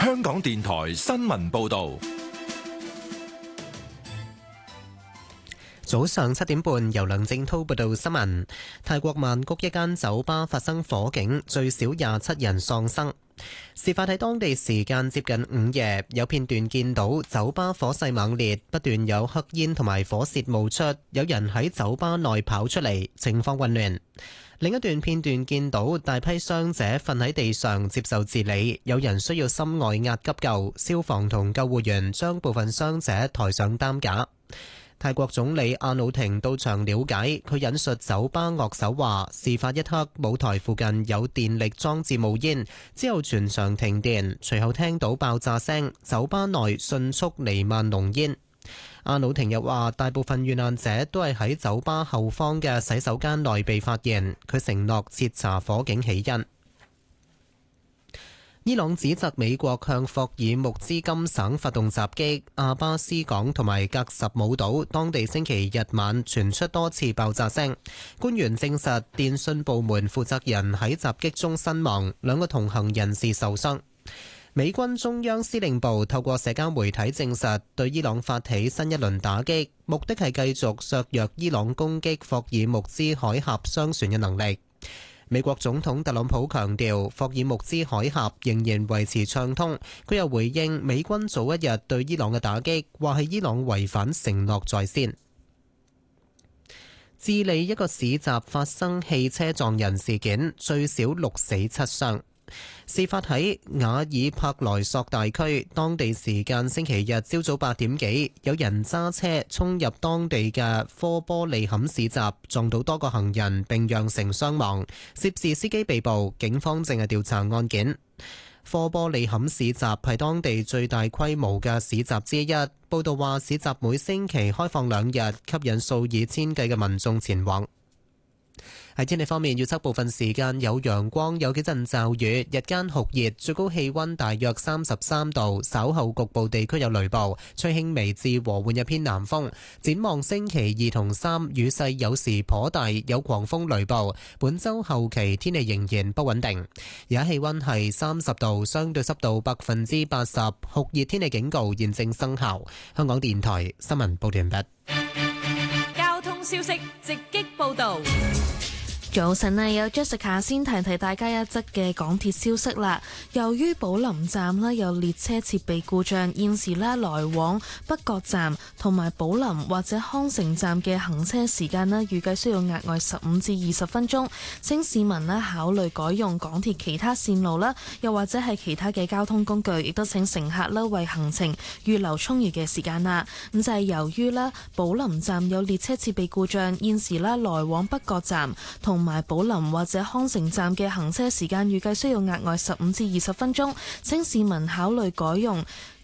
香港電台新聞報道。 早上7點半，由梁正滔報道新聞。泰國曼谷一間酒吧發生火警，最少27人喪生。事發喺當地時間接近午夜，有片段見到酒吧火勢猛烈，不斷有黑煙同埋火舌冒出，有人喺酒吧內跑出嚟，情況混亂。另一段片段見到大批傷者瞓喺地上接受治理，有人需要心外壓急救，消防同救護員將部分傷者抬上擔架。泰國總理阿努廷到場了解，佢引述酒吧樂手話，事發一刻舞台附近有電力裝置冒煙，之後全場停電，隨後聽到爆炸聲，酒吧內迅速彌漫濃煙。阿努廷又話，大部分遇難者都係喺酒吧後方嘅洗手間內被發現，佢承諾徹查火警起因。伊朗指責美國向霍爾木茲金省發動襲擊，阿巴斯港同埋格什姆島當地星期日晚傳出多次爆炸聲。官員證實電信部門負責人喺襲擊中身亡，2個同行人士受傷。美軍中央司令部透過社交媒體證實，對伊朗發起新一輪打擊，目的係繼續削弱伊朗攻擊霍爾木茲海峽商船嘅能力。美國總統特朗普強調，霍爾木茲海峽仍然維持暢通。佢又回應美軍早一日對伊朗嘅打擊，話係伊朗違反承諾在先。智利一個市集發生汽車撞人事件，最少6死7傷。事發喺瓦爾帕萊索大區，當地時間星期日朝早8點幾，有人揸車衝入當地嘅科波利坎市集，撞到多個行人並釀成傷亡，涉事司機被捕，警方正係調查案件。科波利坎市集係當地最大規模嘅市集之一，報道話市集每星期開放2日，吸引數以千計嘅民眾前往。喺天氣方面，預測部分時間有陽光，有幾陣驟雨，日間酷熱，最高氣溫大約33度，稍後局部地區有雷暴，吹輕微至和緩一偏南風。展望星期2同3，雨勢有時頗大，有狂風雷暴。本週後期天氣仍然不穩定。而家氣溫係30度，相對濕度80%，酷熱天氣警告現正生效。香港電台新聞報道完畢。 交通消息直擊報道。 早晨啊，有 Jessica 先提大家一則嘅港鐵消息啦。由於寶林站咧有列車設備故障，現時咧來往北角站同埋寶林或者康城站嘅行車時間咧，預計需要額外15至20分鐘。請市民咧考慮改用港鐵其他線路啦，又或者係其他嘅交通工具，亦都請乘客咧為行程預留充裕嘅時間啦。咁就係由於咧寶林站有列車設備故障，現時咧來往北角站同埋寶林或者康城站嘅行車時間預計需要額外15至20分鐘，請市民考慮改用